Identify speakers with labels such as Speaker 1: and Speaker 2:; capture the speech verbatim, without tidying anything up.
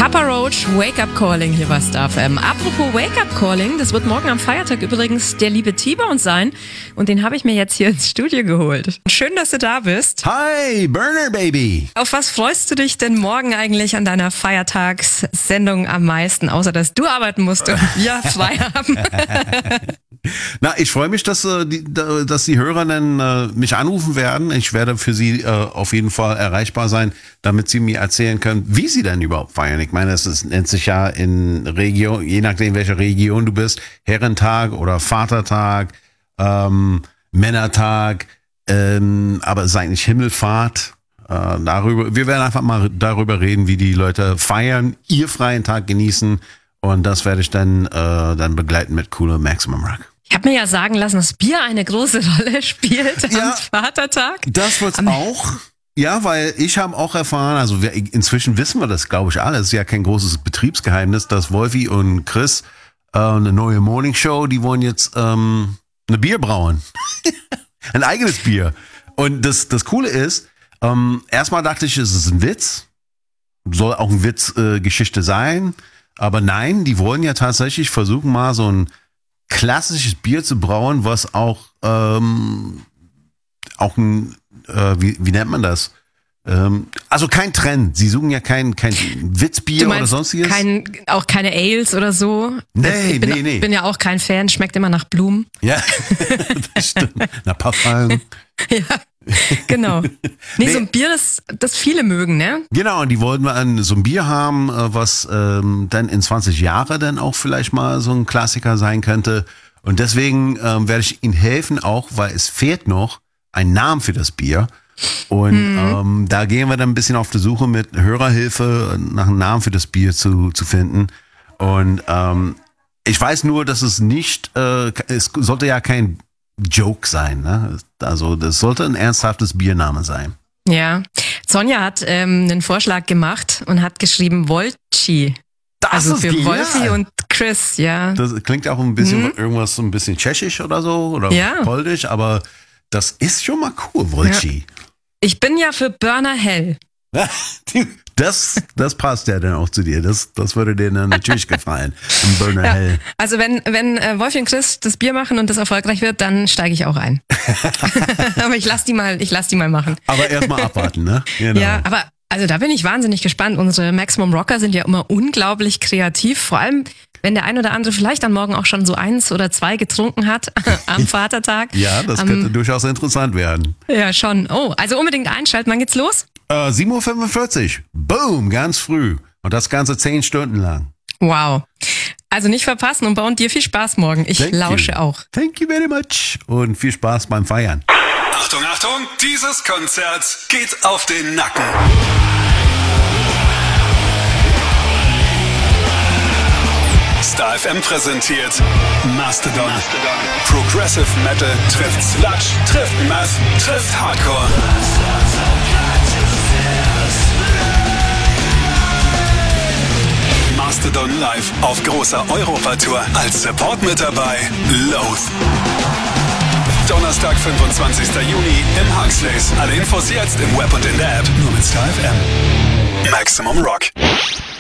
Speaker 1: Papa Roach, Wake Up Calling hier bei Star F M. Apropos Wake Up Calling, das wird morgen am Feiertag übrigens der liebe T-Bone sein und den habe ich mir jetzt hier ins Studio geholt. Schön, dass du da bist.
Speaker 2: Hi, Burner Baby.
Speaker 1: Auf was freust du dich denn morgen eigentlich an deiner Feiertagssendung am meisten, außer dass du arbeiten musst und wir frei haben?
Speaker 2: Na, ich freue mich, dass, äh, die, dass die Hörer dann äh, mich anrufen werden. Ich werde für sie äh, auf jeden Fall erreichbar sein, damit sie mir erzählen können, wie sie denn überhaupt feiern. Ich meine, es ist, nennt sich ja in Region, je nachdem, welche Region du bist, Herrentag oder Vatertag, ähm, Männertag, ähm, aber es ist eigentlich Himmelfahrt. Äh, darüber, wir werden einfach mal darüber reden, wie die Leute feiern, ihr freien Tag genießen. Und das werde ich dann, äh, dann begleiten mit cooler Maximum Rock.
Speaker 1: Ich habe mir ja sagen lassen, dass Bier eine große Rolle spielt
Speaker 2: ja,
Speaker 1: am Vatertag.
Speaker 2: Das wird's am auch. Ja, weil ich habe auch erfahren, also wir, inzwischen wissen wir das, glaube ich, alles. Es ist ja kein großes Betriebsgeheimnis, dass Wolfi und Chris äh, eine neue Morning Show, die wollen jetzt ähm, eine Bier brauen. Ein eigenes Bier. Und das, das Coole ist, ähm, erstmal dachte ich, es ist ein Witz. Soll auch ein Witzgeschichte äh, sein. Aber nein, die wollen ja tatsächlich versuchen, mal so ein klassisches Bier zu brauen, was auch ähm, auch ein, äh, wie, wie nennt man das? Ähm, also kein Trend. Sie suchen ja kein, kein Witzbier oder sonstiges.
Speaker 1: Kein, auch keine Ales oder so.
Speaker 2: Nee,
Speaker 1: ich bin,
Speaker 2: nee, nee.
Speaker 1: Ich bin ja auch kein Fan, schmeckt immer nach Blumen.
Speaker 2: Ja, das stimmt. Nach Papayen.
Speaker 1: Ja, genau. Nee, nee, so ein Bier, das, das viele mögen, ne?
Speaker 2: Genau, und die wollten wir an so ein Bier haben, was ähm, dann in zwanzig Jahre dann auch vielleicht mal so ein Klassiker sein könnte. Und deswegen ähm, werde ich Ihnen helfen, auch weil es fehlt noch ein Name für das Bier. Und mhm. ähm, da gehen wir dann ein bisschen auf die Suche mit Hörerhilfe nach einem Namen für das Bier zu, zu finden. Und ähm, ich weiß nur, dass es nicht, äh, es sollte ja kein Joke sein, ne? Also das sollte ein ernsthaftes Biername sein.
Speaker 1: Ja, Sonja hat ähm, einen Vorschlag gemacht und hat geschrieben Wolci.
Speaker 2: Das
Speaker 1: also
Speaker 2: ist
Speaker 1: für
Speaker 2: genial.
Speaker 1: Wolfi und Chris, ja.
Speaker 2: Das klingt auch ein bisschen
Speaker 1: mhm.
Speaker 2: irgendwas so ein bisschen tschechisch oder so oder
Speaker 1: ja.
Speaker 2: polnisch, aber das ist schon mal cool, Wolci.
Speaker 1: Ja. Ich bin ja für Burner Hell.
Speaker 2: Das, das passt ja dann auch zu dir. Das, das würde dir dann natürlich gefallen. Ein Burner
Speaker 1: ja,
Speaker 2: Hell.
Speaker 1: Also wenn, wenn äh, Wolfi und Chris das Bier machen und das erfolgreich wird, dann steige ich auch ein. Aber ich lass die mal, ich lass die mal machen.
Speaker 2: Aber erstmal abwarten, ne? Genau.
Speaker 1: Ja, aber also da bin ich wahnsinnig gespannt. Unsere Maximum Rocker sind ja immer unglaublich kreativ. Vor allem, wenn der ein oder andere vielleicht am Morgen auch schon so eins oder zwei getrunken hat am Vatertag.
Speaker 2: Ja, das könnte um, durchaus interessant werden.
Speaker 1: Ja, schon. Oh, also unbedingt einschalten. Wann geht's los?
Speaker 2: Äh, sieben Uhr fünfundvierzig. Boom, ganz früh. Und das Ganze zehn Stunden lang.
Speaker 1: Wow. Also nicht verpassen und bauen dir viel Spaß morgen. Ich
Speaker 2: Thank
Speaker 1: lausche
Speaker 2: you.
Speaker 1: auch.
Speaker 2: Thank you very much. Und viel Spaß beim Feiern.
Speaker 3: Achtung, Achtung, dieses Konzert geht auf den Nacken. Star F M präsentiert Mastodon. Progressive Metal trifft Sludge, trifft Math, trifft Hardcore. Mastodon live auf großer Europatour. Als Support mit dabei Loath. Donnerstag, fünfundzwanzigster Juni im Huxleys. Alle Infos jetzt im Web und in der App. Nur mit Star F M. Maximum Rock.